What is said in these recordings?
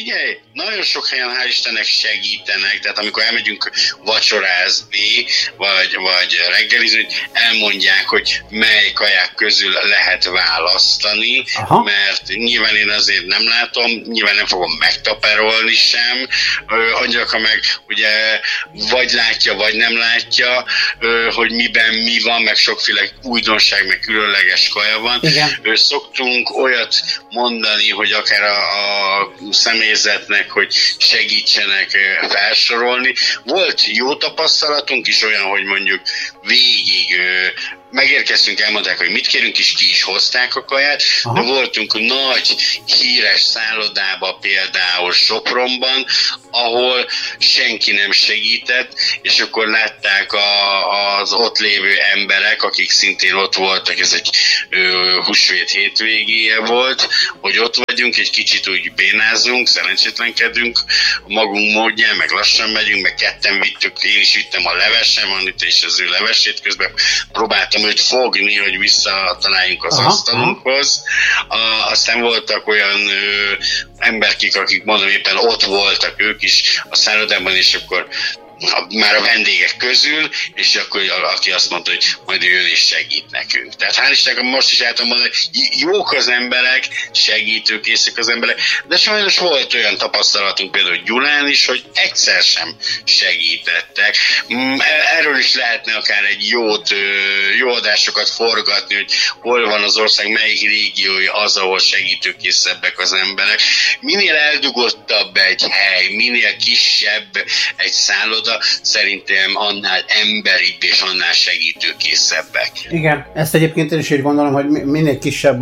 figyelj, nagyon sok helyen hál' Istennek segítenek, tehát amikor elmegyünk vacsorázni, vagy reggelizni, elmondják, hogy mely kaják közül lehet választani, aha, mert nyilván én azért nem látom, nyilván nem fogom megtaperolni sem, Angyalka meg ugye vagy látja, vagy nem látja, hogy miben mi van, meg sokféle újdonság, meg különleges kaja van. Igen. Szoktunk olyat mondani, hogy akár a személyzetnek, hogy segítsenek felsorolni. Volt jó tapasztalatunk is olyan, hogy mondjuk végig megérkeztünk, elmondták, hogy mit kérünk, és ki is hozták a kaját, aha, de voltunk nagy, híres szállodába, például Sopronban, ahol senki nem segített, és akkor látták az ott lévő emberek, akik szintén ott voltak, ez egy húsvét hétvégéje volt, hogy ott vagyunk, egy kicsit úgy bénázunk, szerencsétlenkedünk magunk módján, meg lassan megyünk, meg ketten vittük, én is vittem a levesem, Anita és az ő levesét, közben próbáltam őt fogni, hogy visszataláljunk az asztalunkhoz. Aztán voltak olyan emberkik, akik mondom éppen ott voltak ők is a szállodában, és akkor már a vendégek közül, és akkor aki azt mondta, hogy majd ő jön és segít nekünk. Tehát hál' Istennek most is el tudom mondani, hogy jók az emberek, segítőkészek az emberek, de sajnos volt olyan tapasztalatunk például Gyulán is, hogy egyszer sem segítettek. Erről is lehetne akár egy jó adásokat forgatni, hogy hol van az ország, melyik régiója az, ahol segítőkészebbek az emberek. Minél eldugottabb egy hely, minél kisebb egy szálloda, szerintem annál emberibb és annál segítőkészebbek. Igen, ezt egyébként én is így gondolom, hogy minél kisebb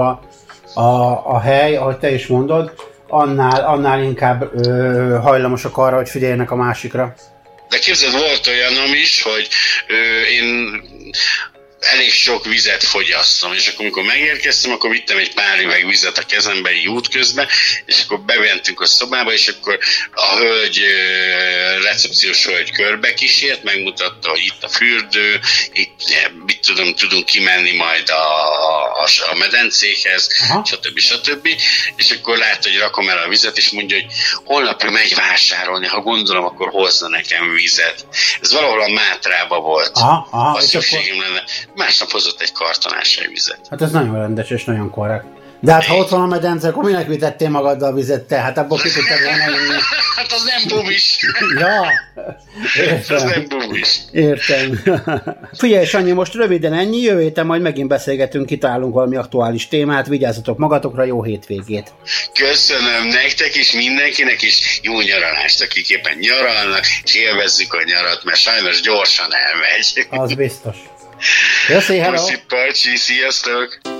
a hely, ahogy te is mondod, annál inkább hajlamosak arra, hogy figyeljenek a másikra. De képzeld, volt olyanom is, hogy én elég sok vizet fogyasztom, és akkor amikor megérkeztem, akkor vittem egy pár üveg vizet a kezembe így útközben, és akkor bementünk a szobába, és akkor a recepciós hölgy körbe kísért, megmutatta, hogy itt a fürdő, itt mit tudunk kimenni majd a medencéhez, stb. És akkor látta, hogy rakom el a vizet, és mondja, hogy holnap ő megy vásárolni, ha gondolom, akkor hozza nekem vizet. Ez valahol a Mátrába volt. Ha szükségem lenne. Másnap hozott egy kartonásai vizet. Hát ez nagyon rendes és nagyon korrekt. De hát ha ott van a medence, akkor minek vitettél magaddal a vizet te? Hát abból ki tudtad volna inni. Hát az nem bumis. Ja. Értem. Az nem bumis. Értem. Figyelj, Sanyi, most röviden ennyi, jövő héten majd megint beszélgetünk, kitálunk valami aktuális témát, vigyázzatok magatokra, jó hétvégét. Köszönöm nektek is, mindenkinek is, jó nyaralást, akik éppen nyaralnak, és élvezzük a nyarat, mert sajnos gyorsan elmegy. Az biztos. Köszi, hello! Puszi, pacsi, sziasztok!